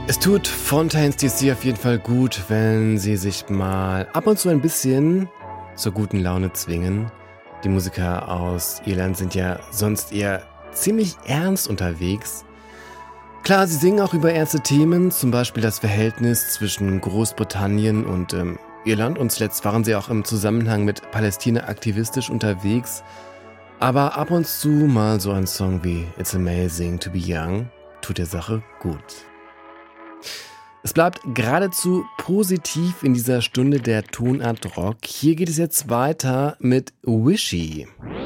Es tut Fontaines DC auf jeden Fall gut, wenn sie sich mal ab und zu ein bisschen zur guten Laune zwingen. Die Musiker aus Irland sind ja sonst eher ziemlich ernst unterwegs. Klar, sie singen auch über ernste Themen, zum Beispiel das Verhältnis zwischen Großbritannien und Irland. Und zuletzt waren sie auch im Zusammenhang mit Palästina aktivistisch unterwegs. Aber ab und zu mal so ein Song wie It's Amazing to be Young tut der Sache gut. Es bleibt geradezu positiv in dieser Stunde der Tonart Rock. Hier geht es jetzt weiter mit Wishy.